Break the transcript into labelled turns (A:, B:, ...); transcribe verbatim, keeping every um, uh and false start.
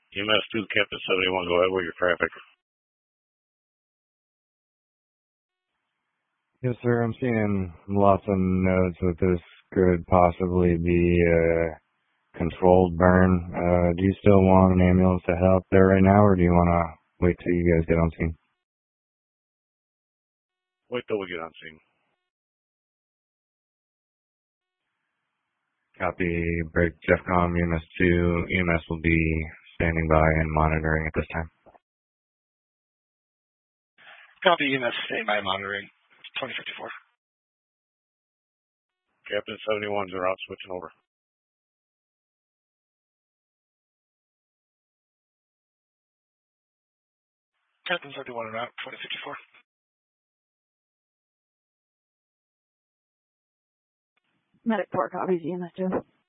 A: E M S two, Captain seventy-one, go ahead with your traffic.
B: Yes, sir. I'm seeing lots of notes that this could possibly be a controlled burn. Uh, do you still want an ambulance to help there right now, or do you want to wait till you guys get on scene?
A: Wait till we get on scene.
B: Copy. Break Jeffcom, E M S two. E M S will be standing by and monitoring at this time.
C: Copy. E M S standing by monitoring. twenty fifty-four.
A: Captain seventy-one's are out, switching over.
C: Captain seventy-one are out, twenty fifty-four.
D: Medic four copies, E M S two.